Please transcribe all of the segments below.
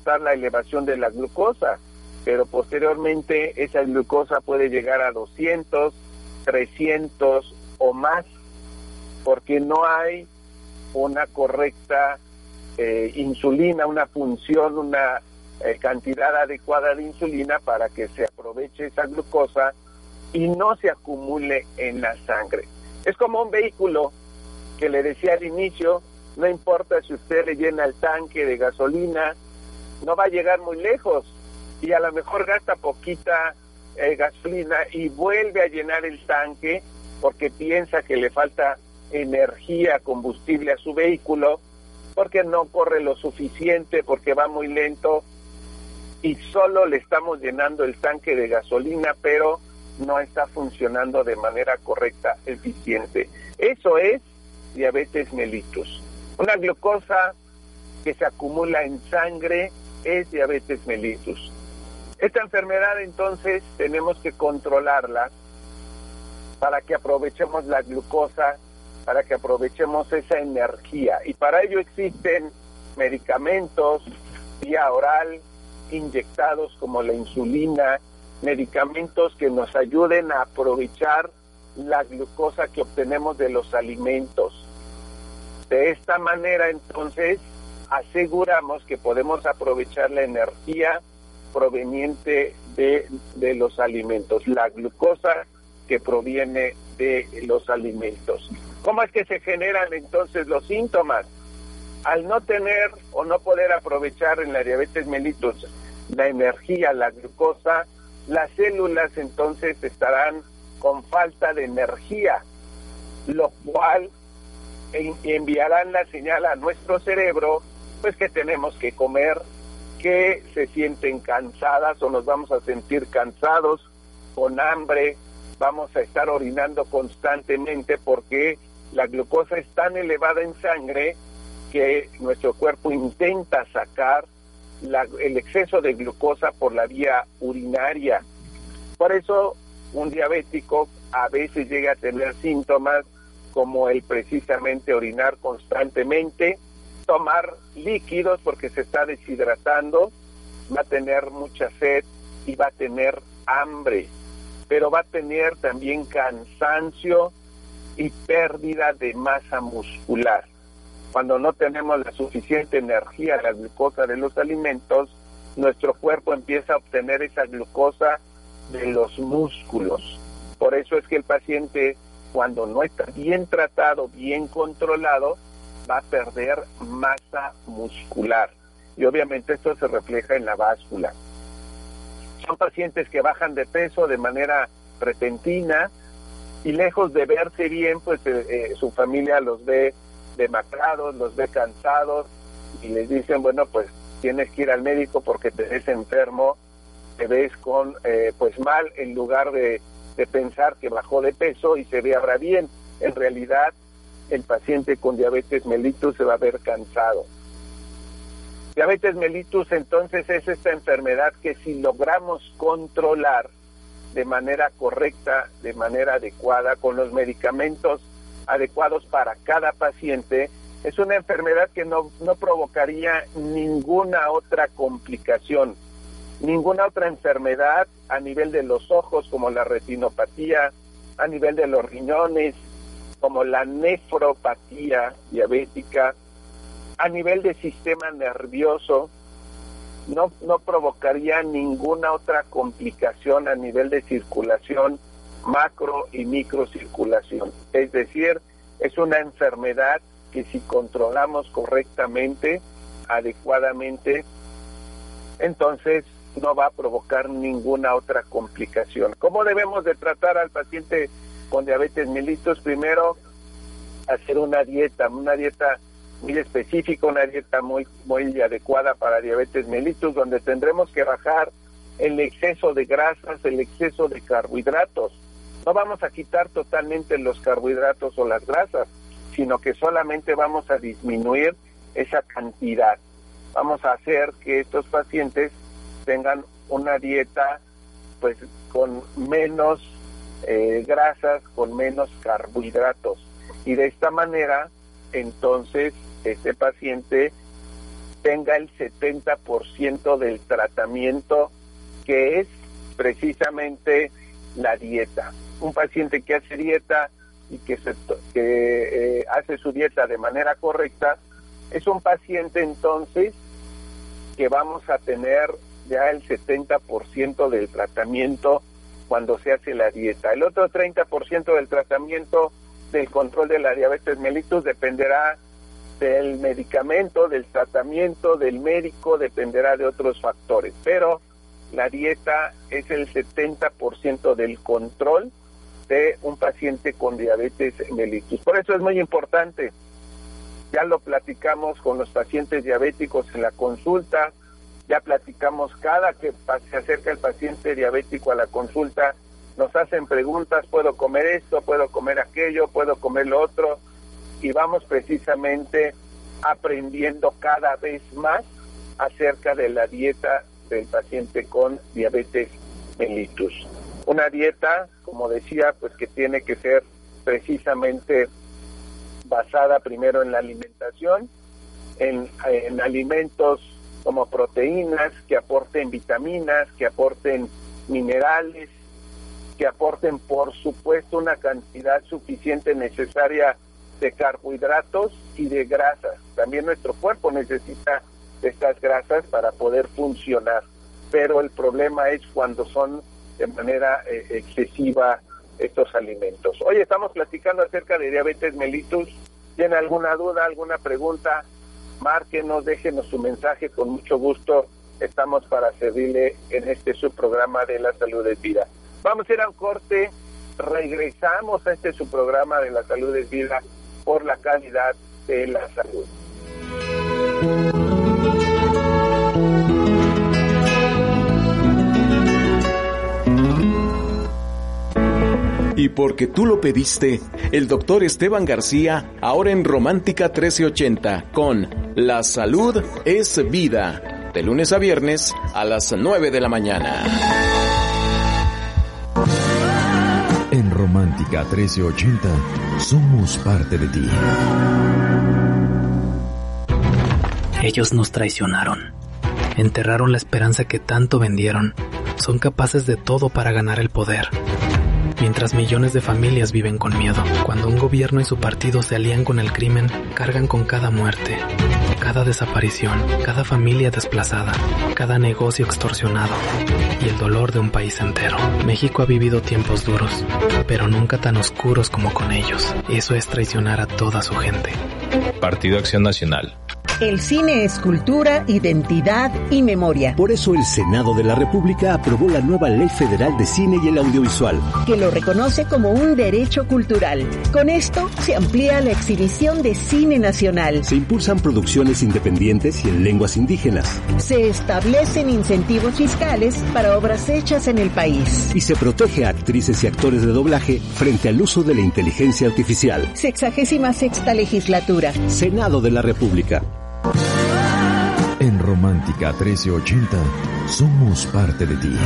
notar la elevación de la glucosa, pero posteriormente esa glucosa puede llegar a 200, 300 o más, porque no hay una correcta insulina, una función, una cantidad adecuada de insulina para que se aproveche esa glucosa y no se acumule en la sangre. Es como un vehículo que le decía al inicio, no importa si usted le llena el tanque de gasolina, no va a llegar muy lejos y a lo mejor gasta poquita gasolina y vuelve a llenar el tanque porque piensa que le falta energía, combustible a su vehículo, porque no corre lo suficiente, porque va muy lento y solo le estamos llenando el tanque de gasolina, pero no está funcionando de manera correcta, eficiente. Eso es diabetes mellitus. Una glucosa que se acumula en sangre es diabetes mellitus. Esta enfermedad entonces tenemos que controlarla para que aprovechemos la glucosa, para que aprovechemos esa energía. Y para ello existen medicamentos vía oral, inyectados como la insulina, medicamentos que nos ayuden a aprovechar la glucosa que obtenemos de los alimentos. De esta manera, entonces, aseguramos que podemos aprovechar la energía proveniente de los alimentos, la glucosa que proviene de los alimentos. ¿Cómo es que se generan entonces los síntomas? Al no tener o no poder aprovechar en la diabetes mellitus la energía, la glucosa, las células entonces estarán con falta de energía, lo cual enviarán la señal a nuestro cerebro, pues que tenemos que comer, que se sienten cansadas o nos vamos a sentir cansados, con hambre, vamos a estar orinando constantemente porque la glucosa es tan elevada en sangre que nuestro cuerpo intenta sacar el exceso de glucosa por la vía urinaria. Por eso un diabético a veces llega a tener síntomas como el precisamente orinar constantemente, tomar líquidos porque se está deshidratando, va a tener mucha sed y va a tener hambre, pero va a tener también cansancio y pérdida de masa muscular. Cuando no tenemos la suficiente energía, la glucosa de los alimentos, nuestro cuerpo empieza a obtener esa glucosa de los músculos. Por eso es que el paciente, cuando no está bien tratado, bien controlado, va a perder masa muscular. Y obviamente esto se refleja en la báscula. Son pacientes que bajan de peso de manera repentina y lejos de verse bien, pues su familia los ve demacrados, los ve cansados y les dicen, bueno, pues tienes que ir al médico porque te ves enfermo, te ves con pues mal, en lugar de pensar que bajó de peso y se ve ahora bien. En realidad, el paciente con diabetes mellitus se va a ver cansado. Diabetes mellitus, entonces, es esta enfermedad que si logramos controlar de manera correcta, de manera adecuada, con los medicamentos adecuados para cada paciente, es una enfermedad que no provocaría ninguna otra complicación, ninguna otra enfermedad a nivel de los ojos, como la retinopatía, a nivel de los riñones, como la nefropatía diabética, a nivel del sistema nervioso, no provocaría ninguna otra complicación a nivel de circulación, macro y microcirculación. Es decir, es una enfermedad que si controlamos correctamente, adecuadamente, entonces no va a provocar ninguna otra complicación. ¿Cómo debemos de tratar al paciente con diabetes mellitus? Primero, hacer una dieta muy específica, una dieta muy adecuada para diabetes mellitus, donde tendremos que bajar el exceso de grasas, el exceso de carbohidratos. No vamos a quitar totalmente los carbohidratos o las grasas, sino que solamente vamos a disminuir esa cantidad. Vamos a hacer que estos pacientes tengan una dieta pues con menos grasas, con menos carbohidratos. Y de esta manera, entonces, este paciente tenga el 70% del tratamiento, que es precisamente la dieta. Un paciente que hace dieta y que hace su dieta de manera correcta, es un paciente entonces que vamos a tener ya el 70% del tratamiento cuando se hace la dieta. El otro 30% del tratamiento del control de la diabetes mellitus dependerá del medicamento, del tratamiento, del médico, dependerá de otros factores, pero la dieta es el 70% del control de un paciente con diabetes mellitus. Por eso es muy importante, ya lo platicamos con los pacientes diabéticos en la consulta, ya platicamos cada que se acerca el paciente diabético a la consulta, nos hacen preguntas, ¿puedo comer esto? ¿Puedo comer aquello? ¿Puedo comer lo otro? Y vamos precisamente aprendiendo cada vez más acerca de la dieta del paciente con diabetes mellitus. Una dieta, como decía, pues que tiene que ser precisamente basada primero en la alimentación, en alimentos como proteínas, que aporten vitaminas, que aporten minerales, que aporten, por supuesto, una cantidad suficiente necesaria de carbohidratos y de grasas. También nuestro cuerpo necesita estas grasas para poder funcionar, pero el problema es cuando son de manera excesiva estos alimentos. Hoy estamos platicando acerca de diabetes mellitus. ¿Tiene alguna duda, alguna pregunta? Márquenos, déjenos su mensaje, con mucho gusto estamos para servirle en este subprograma de La Salud es Vida. Vamos a ir a un corte, regresamos a este subprograma de La Salud es Vida por la calidad de la salud. Y porque tú lo pediste, el doctor Esteban García, ahora en Romántica 1380, con La Salud es Vida, de lunes a viernes a las 9 de la mañana. En Romántica 1380, somos parte de ti. Ellos nos traicionaron, enterraron la esperanza que tanto vendieron, son capaces de todo para ganar el poder. Mientras millones de familias viven con miedo, cuando un gobierno y su partido se alían con el crimen, cargan con cada muerte, cada desaparición, cada familia desplazada, cada negocio extorsionado y el dolor de un país entero. México ha vivido tiempos duros, pero nunca tan oscuros como con ellos. Eso es traicionar a toda su gente. Partido Acción Nacional. El cine es cultura, identidad y memoria. Por eso el Senado de la República aprobó la nueva Ley Federal de Cine y el Audiovisual, que lo reconoce como un derecho cultural. Con esto se amplía la exhibición de cine nacional. Se impulsan producciones independientes y en lenguas indígenas. Se establecen incentivos fiscales para obras hechas en el país. Y se protege a actrices y actores de doblaje frente al uso de la inteligencia artificial. 66ª legislatura. Senado de la República. En Romántica 1380, somos parte de ti.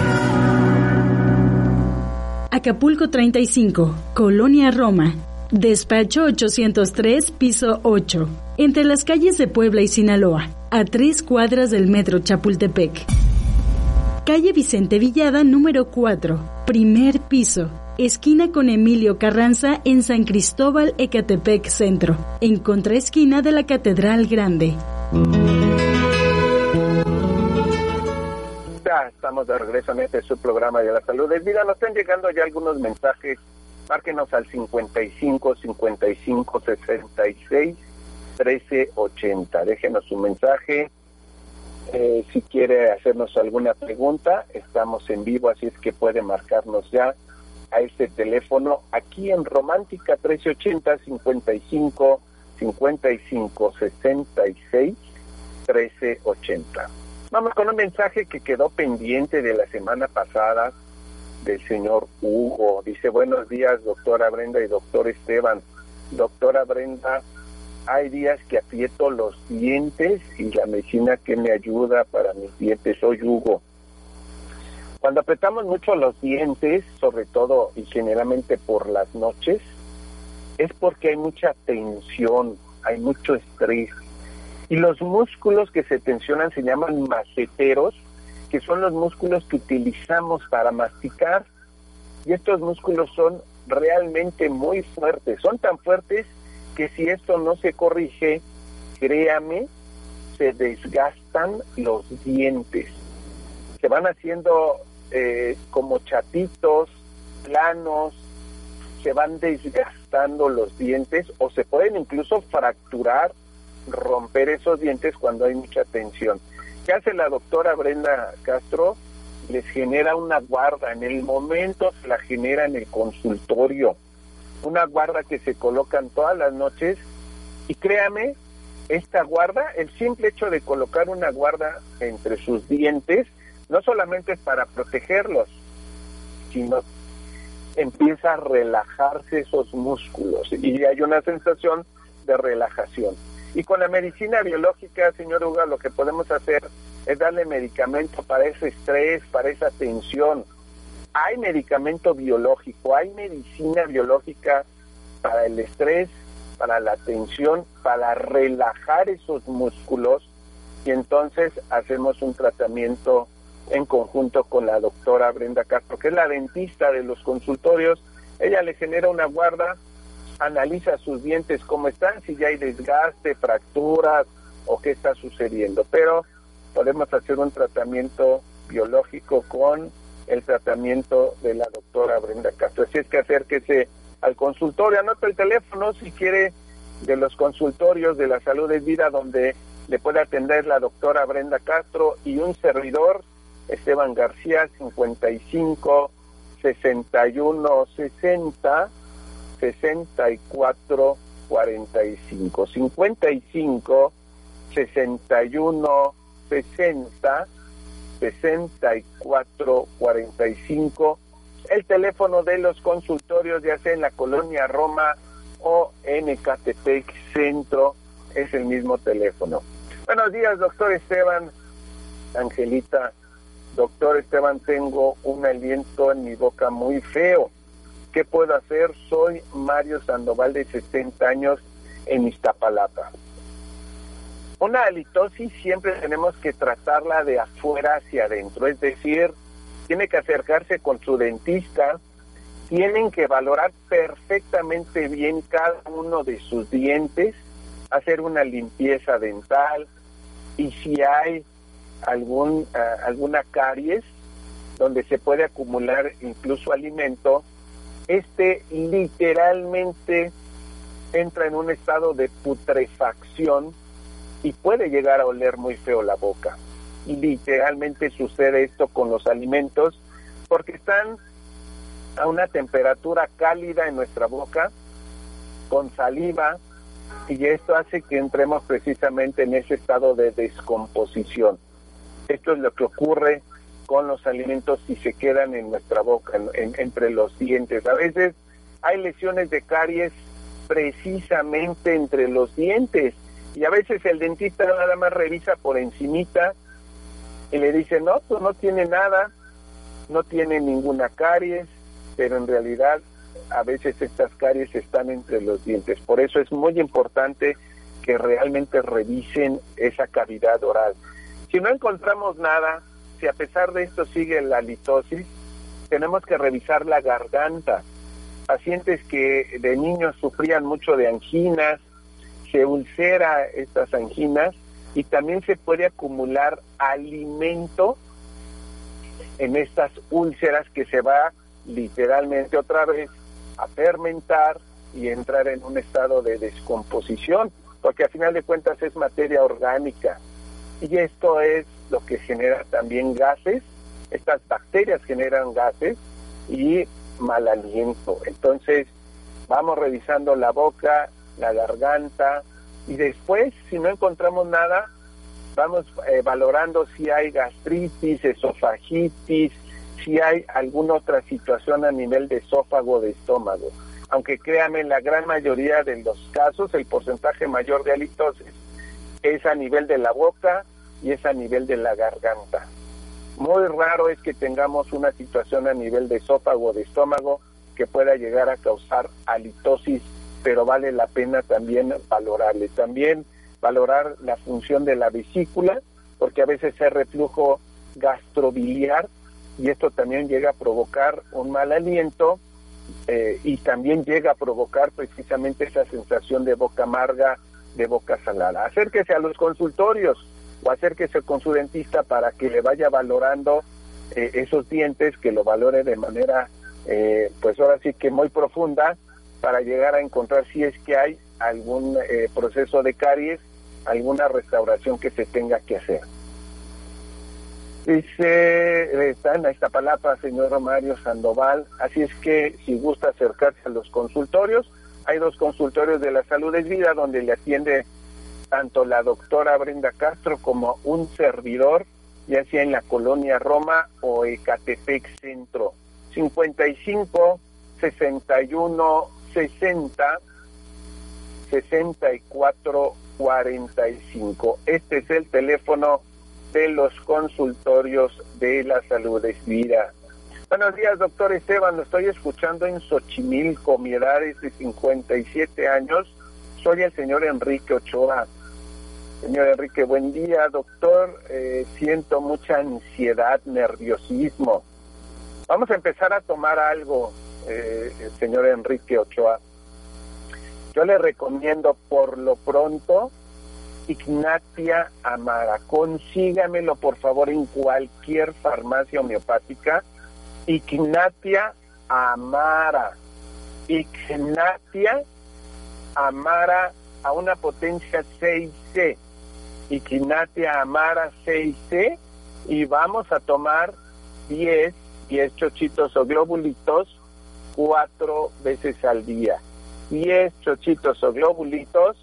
Acapulco 35, Colonia Roma. Despacho 803, piso 8. Entre las calles de Puebla y Sinaloa, a 3 cuadras del metro Chapultepec. Calle Vicente Villada, número 4, primer piso. Esquina con Emilio Carranza en San Cristóbal, Ecatepec Centro, en contraesquina de la Catedral Grande. Ya estamos de regreso en este subprograma de La Salud es Vida. Nos están llegando ya algunos mensajes. Márquenos al 55 55 66 13 80. Déjenos su mensaje. Si quiere hacernos alguna pregunta, estamos en vivo, así es que puede marcarnos ya a este teléfono aquí en Romántica 1380 55 55 66 1380. Vamos con un mensaje que quedó pendiente de la semana pasada del señor Hugo. Dice: buenos días, doctora Brenda y doctor Esteban. Doctora Brenda, hay días que aprieto los dientes y la medicina que me ayuda para mis dientes. Soy Hugo. Cuando apretamos mucho los dientes, sobre todo y generalmente por las noches, es porque hay mucha tensión, hay mucho estrés. Y los músculos que se tensionan se llaman maceteros, que son los músculos que utilizamos para masticar. Y estos músculos son realmente muy fuertes. Son tan fuertes que si esto no se corrige, créame, se desgastan los dientes. Se van haciendo como chatitos, planos, se van desgastando los dientes o se pueden incluso fracturar, romper esos dientes cuando hay mucha tensión. ¿Qué hace la doctora Brenda Castro? Les genera una guarda, en el momento se la genera en el consultorio, una guarda que se colocan todas las noches, y créame, esta guarda, el simple hecho de colocar una guarda entre sus dientes, no solamente es para protegerlos, sino empieza a relajarse esos músculos y hay una sensación de relajación. Y con la medicina biológica, señor Uga, lo que podemos hacer es darle medicamento para ese estrés, para esa tensión. Hay medicamento biológico, hay medicina biológica para el estrés, para la tensión, para relajar esos músculos, y entonces hacemos un tratamiento en conjunto con la doctora Brenda Castro, que es la dentista de los consultorios. Ella le genera una guarda, analiza sus dientes cómo están, si ya hay desgaste, fracturas o qué está sucediendo, pero podemos hacer un tratamiento biológico con el tratamiento de la doctora Brenda Castro. Así es que acérquese al consultorio, anota el teléfono si quiere de los consultorios de la Salud es Vida, donde le puede atender la doctora Brenda Castro y un servidor, Esteban García, 55 61 60 64 45, 55 61 60 64 45, el teléfono de los consultorios, ya sea en la Colonia Roma o en Ecatepec Centro, es el mismo teléfono. Buenos días, doctor Esteban. Angelita, doctor Esteban, tengo un aliento en mi boca muy feo. ¿Qué puedo hacer? Soy Mario Sandoval, de 60 años, en Iztapalapa. Una halitosis siempre tenemos que tratarla de afuera hacia adentro, es decir, tiene que acercarse con su dentista, tienen que valorar perfectamente bien cada uno de sus dientes, hacer una limpieza dental, y si hay alguna caries donde se puede acumular incluso alimento, literalmente entra en un estado de putrefacción y puede llegar a oler muy feo la boca. Y literalmente sucede esto con los alimentos porque están a una temperatura cálida en nuestra boca, con saliva, y esto hace que entremos precisamente en ese estado de descomposición. Esto es lo que ocurre con los alimentos si se quedan en nuestra boca, entre los dientes. A veces hay lesiones de caries precisamente entre los dientes, y a veces el dentista nada más revisa por encimita y le dice, no, pues no tiene nada, no tiene ninguna caries, pero en realidad a veces estas caries están entre los dientes. Por eso es muy importante que realmente revisen esa cavidad oral. Si no encontramos nada, si a pesar de esto sigue la halitosis, tenemos que revisar la garganta. Pacientes que de niños sufrían mucho de anginas, se ulcera estas anginas y también se puede acumular alimento en estas úlceras que se va literalmente otra vez a fermentar y entrar en un estado de descomposición, porque al final de cuentas es materia orgánica, y esto es lo que genera también gases. Estas bacterias generan gases y mal aliento. Entonces vamos revisando la boca, la garganta, y después, si no encontramos nada, vamos valorando si hay gastritis, esofagitis, si hay alguna otra situación a nivel de esófago o de estómago. Aunque créanme, en la gran mayoría de los casos, el porcentaje mayor de halitosis es a nivel de la boca y es a nivel de la garganta. Muy raro es que tengamos una situación a nivel de esófago o de estómago que pueda llegar a causar halitosis, pero vale la pena también valorarle. También valorar la función de la vesícula, porque a veces hay reflujo gastrobiliar y esto también llega a provocar un mal aliento y también llega a provocar precisamente esa sensación de boca amarga, de boca salada. Acérquese a los consultorios o acérquese con su dentista para que le vaya valorando esos dientes, que lo valore de manera, pues ahora sí que muy profunda, para llegar a encontrar si es que hay algún proceso de caries, alguna restauración que se tenga que hacer. Dice, está en Iztapalapa, señor Mario Sandoval, así es que si gusta acercarse a los consultorios, hay 2 consultorios de la Salud es Vida donde le atiende tanto la doctora Brenda Castro como un servidor, ya sea en la Colonia Roma o Ecatepec Centro. 55 61 60 64 45. Este es el teléfono de los consultorios de la Salud es Vida. Buenos días, doctor Esteban, lo estoy escuchando en Xochimilco, mi edad es de 57 años, soy el señor Enrique Ochoa. Señor Enrique, buen día, doctor, siento mucha ansiedad, nerviosismo. Vamos a empezar a tomar algo, señor Enrique Ochoa. Yo le recomiendo por lo pronto Ignatia Amara. Consígamelo por favor en cualquier farmacia homeopática. Ignatia Amara. Ignatia Amara a una potencia 6C. Ignatia Amara 6C. Y vamos a tomar 10 chochitos o globulitos 4 veces al día. 10 chochitos o globulitos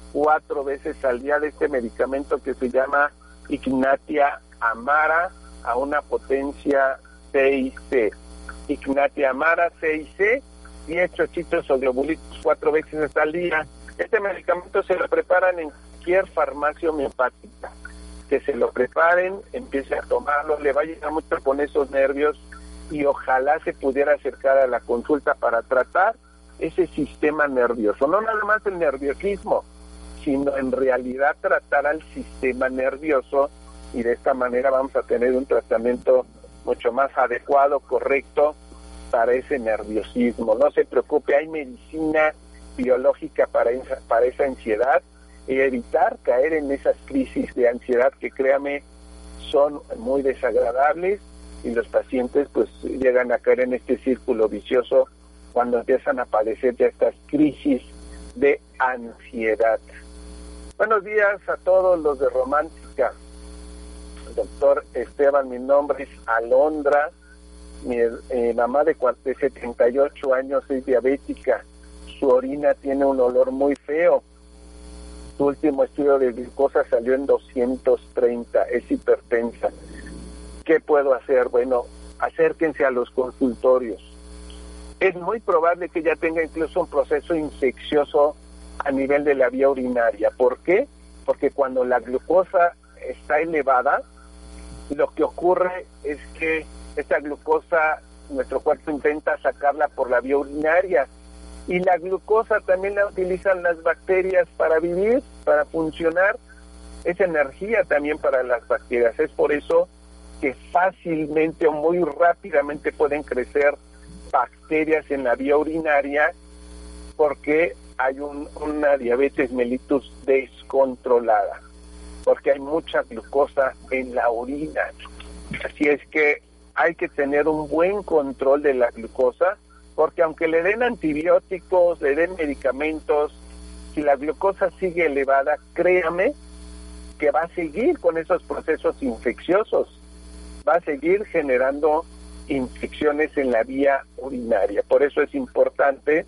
4 veces al día de este medicamento que se llama Ignatia Amara a una potencia 6C. Ignatia Amara 6C, 10 chochitos o globulitos 4 veces al día. Este medicamento se lo preparan en cualquier farmacia homeopática. Que se lo preparen, empiece a tomarlo, le va a ayudar mucho con esos nervios y ojalá se pudiera acercar a la consulta para tratar ese sistema nervioso. No nada más el nerviosismo, sino en realidad tratar al sistema nervioso y de esta manera vamos a tener un tratamiento mucho más adecuado, correcto para ese nerviosismo. No se preocupe, hay medicina biológica para esa ansiedad y evitar caer en esas crisis de ansiedad que créame son muy desagradables y los pacientes pues llegan a caer en este círculo vicioso cuando empiezan a padecer ya estas crisis de ansiedad. Buenos días a todos los de Romántica. Doctor Esteban, mi nombre es Alondra, mi mamá de 78 años es diabética, su orina tiene un olor muy feo, su último estudio de glucosa salió en 230, es hipertensa. ¿Qué puedo hacer? Bueno, acérquense a los consultorios. Es muy probable que ya tenga incluso un proceso infeccioso a nivel de la vía urinaria. ¿Por qué? Porque cuando la glucosa está elevada, lo que ocurre es que esta glucosa, nuestro cuerpo intenta sacarla por la vía urinaria. Y la glucosa también la utilizan las bacterias para vivir, para funcionar. Es energía también para las bacterias. Es por eso que fácilmente o muy rápidamente pueden crecer bacterias en la vía urinaria porque hay una diabetes mellitus descontrolada, porque hay mucha glucosa en la orina. Así es que hay que tener un buen control de la glucosa, porque aunque le den antibióticos, le den medicamentos, si la glucosa sigue elevada, créame que va a seguir con esos procesos infecciosos, va a seguir generando infecciones en la vía urinaria. Por eso es importante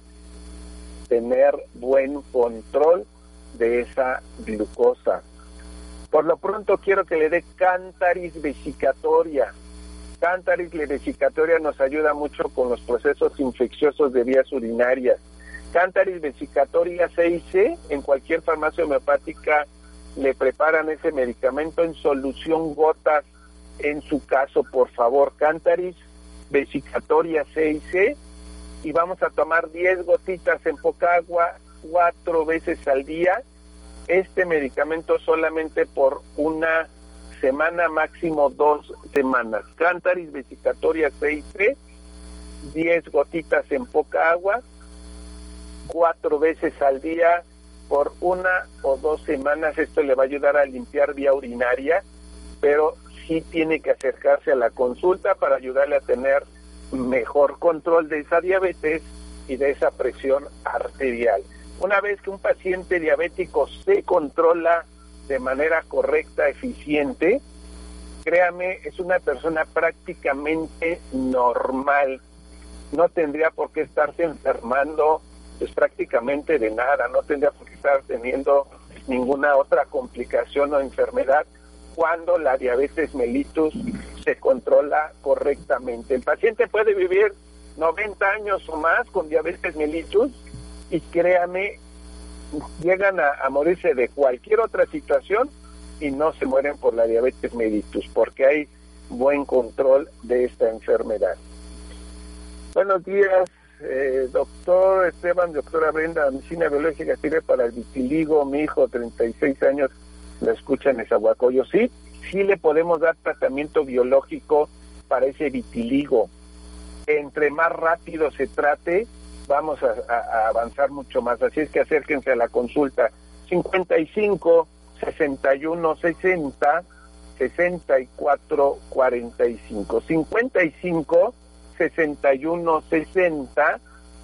tener buen control de esa glucosa. Por lo pronto quiero que le dé Cantaris vesicatoria. Cantaris vesicatoria nos ayuda mucho con los procesos infecciosos de vías urinarias. Cantaris vesicatoria 6C, en cualquier farmacia homeopática le preparan ese medicamento en solución gotas. En su caso, por favor, Cantaris vesicatoria 6C, y vamos a tomar 10 gotitas en poca agua 4 veces al día este medicamento solamente por una semana, máximo 2 semanas. Cántaris vesicatoria 6C, 10 gotitas en poca agua, 4 veces al día por 1 o 2 semanas. Esto le va a ayudar a limpiar vía urinaria, pero sí tiene que acercarse a la consulta para ayudarle a tener mejor control de esa diabetes y de esa presión arterial. Una vez que un paciente diabético se controla de manera correcta, eficiente, créame, es una persona prácticamente normal. No tendría por qué estarse enfermando pues prácticamente de nada, no tendría por qué estar teniendo ninguna otra complicación o enfermedad cuando la diabetes mellitus se controla correctamente. El paciente puede vivir 90 años o más con diabetes mellitus y créame, llegan a morirse de cualquier otra situación y no se mueren por la diabetes mellitus porque hay buen control de esta enfermedad. Buenos días, doctor Esteban, doctora Brenda. Medicina biológica sirve para el vitiligo. Mi hijo, 36 años, lo escucha en Nezahualcóyotl. Sí le podemos dar tratamiento biológico para ese vitiligo. Entre más rápido se trate, vamos a avanzar mucho más. Así es que acérquense a la consulta 55 61 60 64 45 55 61 60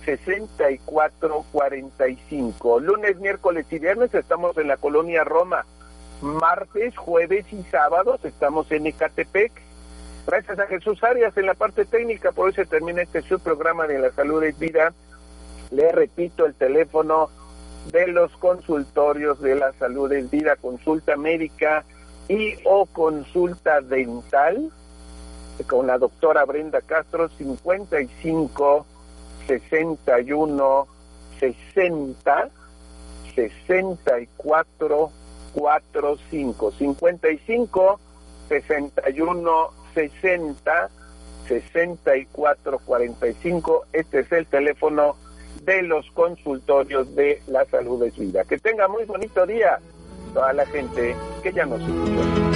64 45. Lunes, miércoles y viernes estamos en la colonia Roma. Martes, jueves y sábados estamos en Ecatepec. Gracias a Jesús Arias en la parte técnica. Por hoy se termina este subprograma de La Salud es Vida. Le repito el teléfono de los consultorios de La Salud es Vida: consulta médica y o consulta dental con la doctora Brenda Castro, 55 61 60 64 45 55 61 60 64 45. Este es el teléfono de los consultorios de La Salud es Vida. Que tenga muy bonito día toda la gente que ya nos escuchó.